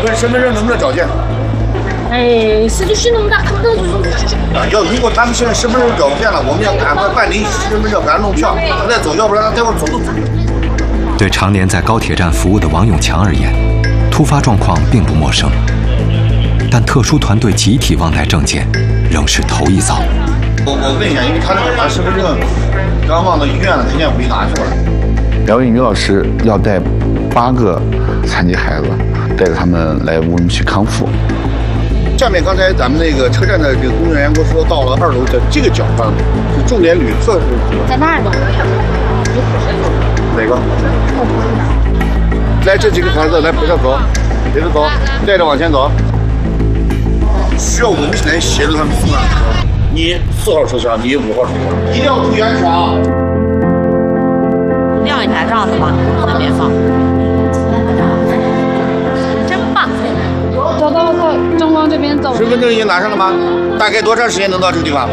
问身份证能不能找见？ 哎，следующий номер看不到。 如果他们现在身份证找不见了，我们要赶快办临时身份证，赶快弄票，再走，要不然待会儿走都走不了。 对常年在高铁站服务的王永强而言，突发状况并不陌生，但特殊团队集体忘带证件，仍是头一遭。 我问一下，因为他那个把身份证刚忘到医院了，他现在没拿去了。 两位女老师要带8个残疾孩子，带着他们来乌鲁木齐康复。 下面刚才咱们那个车站的这个工作人员跟我说，到了2楼的这个角上是重点旅客在那儿呢。 哪个？来，这几个孩子来陪着走，陪着走，带着往前走。需要我们来协助他们送上车。你4号车厢，你5号车厢，一定要注意安全啊！ 晾一台这样子吗？那边放。真棒！ 走到中方这边走。 身份证已经拿上了吗？大概多长时间能到这个地方？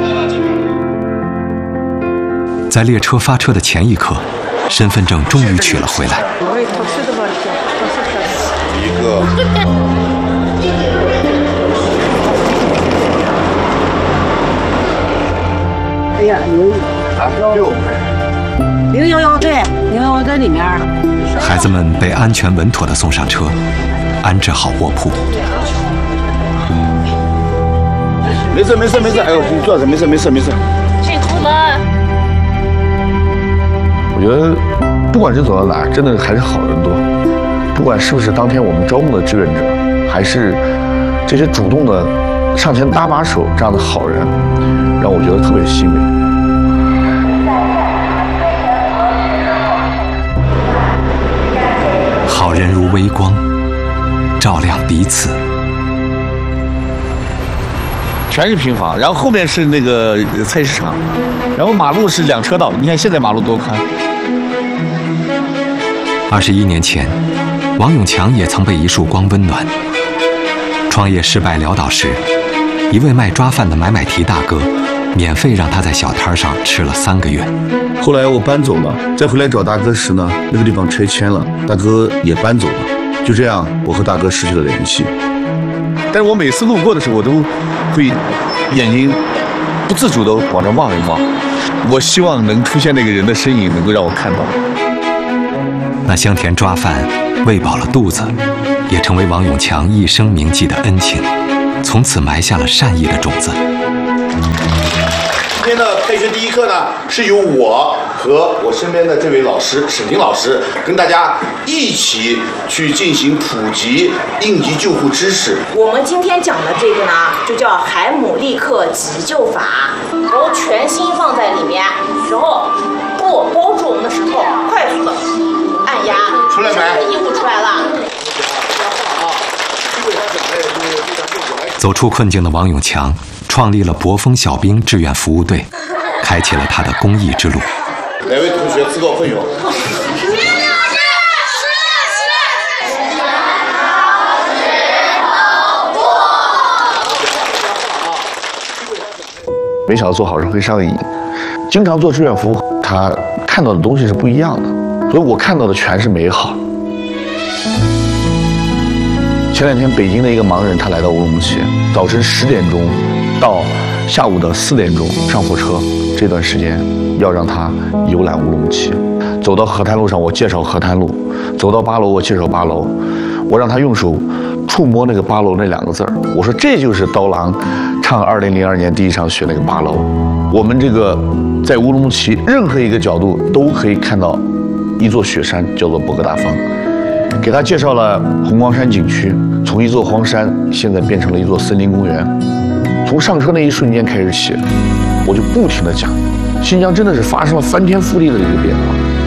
在列车发车的前一刻，身份证终于取了回来。 一个。 哎呀，011对，011在里面。 孩子们被安全稳妥地送上车，安置好卧铺。 没事，哎呦，你坐着，没事。 请出门。 我觉得，不管是走到哪儿，真的还是好人多。不管是不是当天我们招募的志愿者，还是这些主动的上前搭把手这样的好人，让我觉得特别欣慰。 好人如微光，照亮彼此。 全是平房，然后后面是那个菜市场，然后马路是2车道。你看现在马路多宽。 21年前，王永强也曾被一束光温暖。创业失败潦倒时，一位卖抓饭的买提大哥，免费让他在小摊上吃了3个月。 后来我搬走了，再回来找大哥时呢，那个地方拆迁了，大哥也搬走了。就这样，我和大哥失去了联系。但是我每次路过的时候，我都会眼睛不自主地往这望一望。我希望能出现那个人的身影，能够让我看到。 那香甜抓饭喂饱了肚子，也成为王永强一生铭记的恩情，从此埋下了善意的种子。 今天的培训第一课呢，是由我和我身边的这位老师沈婷老师跟大家一起去进行普及应急救护知识。 我们今天讲的这个呢，就叫海姆立克急救法，然后全心放在里面，然后布包住我们的石头，快速的按压， 出来没？ 衣服出来了。 走出困境的王永强创立了博丰小兵志愿服务队，开启了他的公益之路。 哪位同学自告奋勇？ 没想到做好事会上瘾，经常做志愿服务，他看到的东西是不一样的，所以我看到的全是美好。前2天，北京的一个盲人，他来到乌鲁木齐，早晨10点钟到下午的4点钟上火车，这段时间要让他游览乌鲁木齐。走到河滩路上，我介绍河滩路；走到8楼，我介绍8楼。我让他用手触摸那个8楼那2个字儿，我说这就是刀郎唱2002年第1场雪那个8楼。我们这个在乌鲁木齐任何一个角度都可以看到一座雪山，叫做博格大峰。给他介绍了红光山景区，从一座荒山现在变成了一座森林公园。从上车那一瞬间开始写，我就不停地讲，新疆真的是发生了翻天覆地的一个变化。